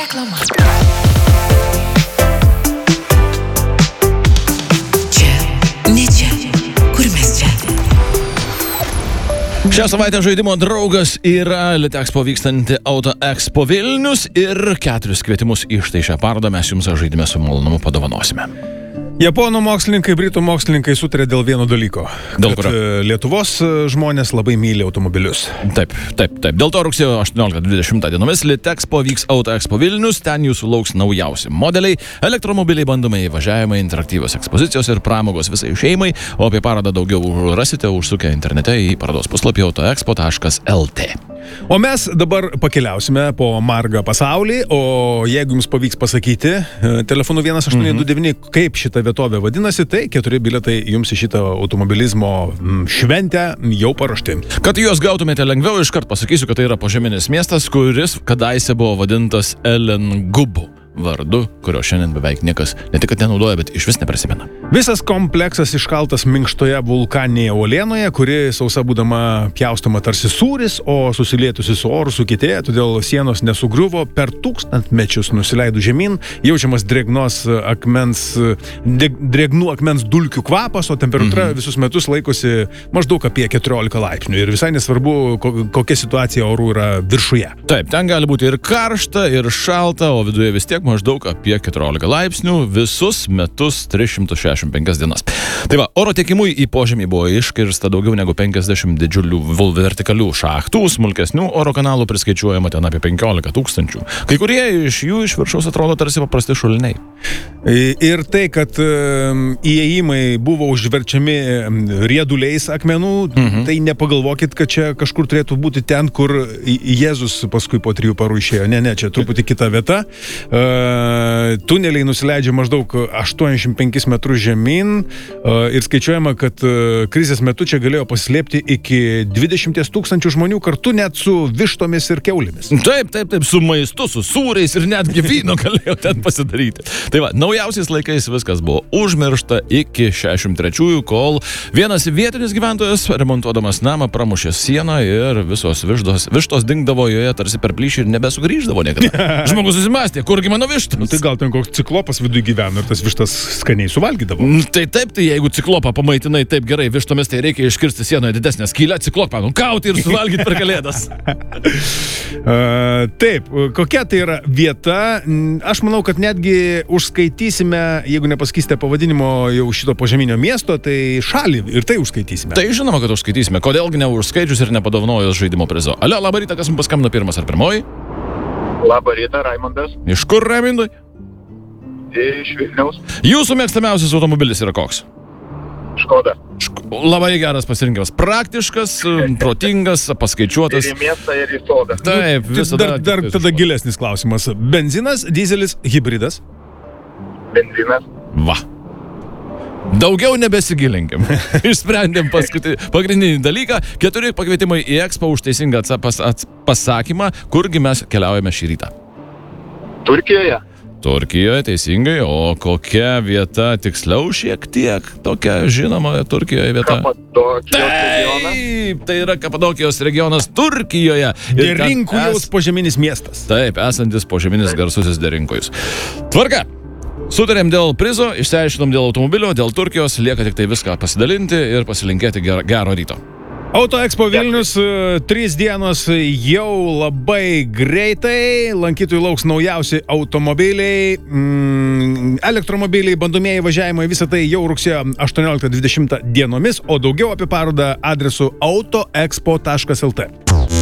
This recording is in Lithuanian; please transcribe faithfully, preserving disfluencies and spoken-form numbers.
Reklama. Čia, ne čia, kur mes čia? Šią savaitę žaidimo draugas yra Litexpo vykstanti Auto Expo Vilnius ir keturis kvietimus į štai šią parodą mes jums žaidime su malonumu padovanosime. Japonų mokslininkai, britų mokslininkai sutarė dėl vieno dalyko. Dėl kad kurio? Lietuvos žmonės labai myli automobilius. Taip, taip, taip. Dėl to rugsėjo aštuonioliktą dvidešimtą dienomis Litexpo vyks Auto Expo Vilnius, ten jūsų lauks naujausi modeliai, elektromobiliai, bandomai įvažiavimai, interaktyvios ekspozicijos ir pramogos visai šeimai, o apie parodą daugiau rasite užsukę internete į parodos puslapį autoexpo taškas lt. O mes dabar pakeliausime po margą pasaulį, o jeigu jums pavyks pasakyti telefonu vienas aštuoni du devyni, mm-hmm. kaip šita vietovė vadinasi, tai keturi bilietai jums į šitą automobilizmo šventę jau paruošti. Kad juos gautumėte lengviau, iškart pasakysiu, kad tai yra požeminis miestas, kuris kadaise buvo vadintas Elengubu vardu, kurio šiandien beveik niekas ne tik kad nenaudoja, bet iš vis neprisimena. Visas kompleksas iškaltas minkštoje vulkaninėje uolienoje, kuri sausa būdama pjaustoma tarsi sūris, o susilietusi su oru sukietėja, todėl sienos nesugriuvo, per tūkstantmečius nusileido žemyn, jaučiamas drėgnos akmens, drėgnų akmens dulkių kvapas, o temperatūra mhm. visus metus laikosi maždaug apie keturiolika laipsnių ir visai nesvarbu, kokia situacija orų yra viršuje. Taip, ten gali būti ir karšta, ir šalta, o viduje vis tiek maždaug apie keturiolika laipsnių visus metus tris šimtus šešiasdešimt penkias dienas. Tai va, oro tiekimui į požemį buvo iškirsta daugiau negu penkiasdešimt didžiulių vertikalių šachtų, smulkesnių oro kanalų priskaičiuojama ten apie penkiolika tūkstančių. Kai kurie iš jų iš viršaus atrodo tarsi paprasti šuliniai. Ir tai, kad įėjimai buvo užverčiami rieduliais akmenų, mhm. tai nepagalvokit, kad čia kažkur turėtų būti ten, kur Jėzus paskui po trijų parų išėjo. Ne, ne, čia truputį kita vieta. Tuneliai nusileidžia maždaug aštuoniasdešimt penkis metrus žemyn ir skaičiuojama, kad krizės metu čia galėjo pasislėpti iki dvidešimt tūkstančių žmonių kartu net su vištomis ir kiaulėmis. Taip, taip, taip, su maistu, su sūriais ir netgi vyno galėjo ten pasidaryti. Tai va, naujausiais laikais viskas buvo užmiršta iki šešiasdešimt trečiųjų, kol vienas vietinis gyventojas, remontuodamas namą, pramušė sieną ir visos vištos, vištos dingdavo joje tarsi per plyšį ir nebesugrįždavo niekada. Žmogus susimastė, kurgi mano vištos? Nu, tai gal ten koks ciklopas viduje gyveno ir tas vištas skaniai suvalgydavo. Tai taip, tai jeigu ciklopą pamaitinai taip gerai vištomis, tai reikia iškirsti sienoje didesnę skylę, ciklopą nukauti ir suvalgyti per kalėdas. uh, taip, kokia tai yra vieta? Aš manau, kad netgi užskaitysime, jeigu nepasakysite pavadinimo jau šito požeminio miesto, tai šalį ir tai užskaitysime. Tai žinoma, kad užskaitysime. Kodėlgi neužskaičius ir nepadovanojus žaidimo prizo. Alio, labą rytą, kas mums paskambino pirmas ar pirmoji? Labą rytą, Raimondas. Iš kur, Raimondai? Iš Vilniaus. Jūsų mėgstamiausias automobilis yra koks? Škoda. Šk- labai geras pasirinkimas. Praktiškas, protingas, paskaičiuotas. Ir į miestą, ir į sodą. Taip, visada. Dar, dar tada gilesnis klausimas. Benzinas, dizelis, hybridas? Benzinas. Va. Daugiau nebesigilinkim. Išsprendėm paskutinį pagrindinį dalyką. Keturi pakvietimai į Expo už teisingą atsapas, ats, pasakymą, kurgi mes keliaujame šį rytą. Turkijoje. Turkijoje, teisingai. O kokia vieta, tiksliau šiek tiek tokia žinoma Turkijoje vieta? Kapadokijos regionas. Taip, tai yra Kapadokijos regionas Turkijoje. Derinkujos es... požeminis miestas. Taip, esantis požeminis garsusis Derinkujus. Tvarka. Sutarėm dėl prizo, išsiaiškinom dėl automobilio, dėl Turkijos, lieka tik tai viską pasidalinti ir pasilinkėti gero, gero ryto. Auto Expo Vilnius, trys dienos jau labai greitai, lankytojų lauks naujausi automobiliai, mm, elektromobiliai, bandomieji važiavimai, visą tai jau rugsėjo aštuonioliktą dvidešimtą dienomis, o daugiau apie parodą adresu autoexpo taškas lt.